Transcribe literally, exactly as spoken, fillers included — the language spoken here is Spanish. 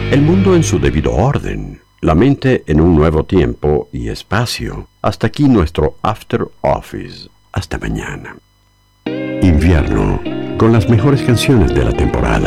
El mundo en su debido orden, la mente en un nuevo tiempo y espacio. Hasta aquí nuestro After Office. Hasta mañana. Invierno, con las mejores canciones de la temporada.